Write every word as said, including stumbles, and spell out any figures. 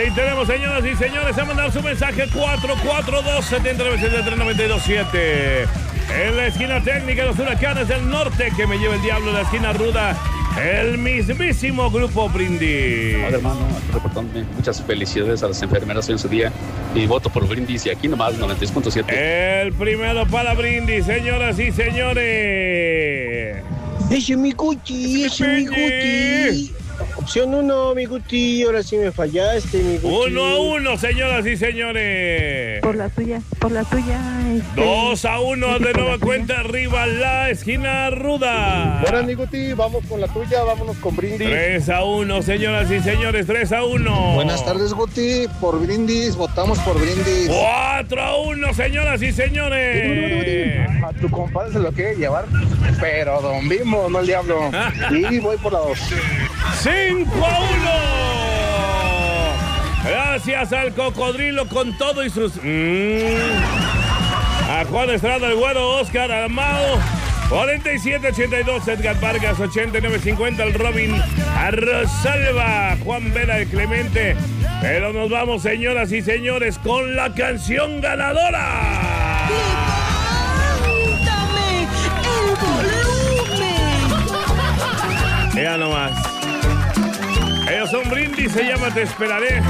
Ahí tenemos, señoras y señores, a mandar su mensaje cuatro cuatro dos, siete nueve siete tres, nueve dos siete. En la esquina técnica, los Huracanes del Norte, que me lleva el diablo. En la esquina ruda, el mismísimo Grupo Brindis. Hola, hermano, aquí reportándome. Muchas felicidades a las enfermeras en su día. Y voto por Brindis y aquí nomás noventa y seis punto siete. El primero para Brindis, señoras y señores. Ese es mi Guti, ese es mi Guti. Opción uno, mi Guti, ahora sí me fallaste, mi Guti. Uno a uno, señoras y señores. Por la tuya, por la tuya. Este, Dos a uno, sí, de por nueva la tuya. cuenta, arriba la esquina ruda. Buenas, mi Guti, vamos con la tuya, vámonos con Brindis. Tres a uno, señoras y señores, tres a uno. Buenas tardes, Guti, por Brindis, votamos por Brindis. Cuatro a uno, señoras y señores. A tu compadre se lo quiere llevar, pero Don Bimbo, no el diablo. Y voy por la dos. Cinco a uno. Gracias al cocodrilo con todo y sus... Mm. A Juan Estrada, el güero, Oscar Armado, cuarenta y siete ochenta y dos, Edgar Vargas, ochenta y nueve cincuenta, el Robin, a Rosalba, Juan Vera, el Clemente. Pero nos vamos, señoras y señores, con la canción ganadora. ¡Levántame el volumen! Ya nomás. Ellos son Brindis, se llama Te Esperaré.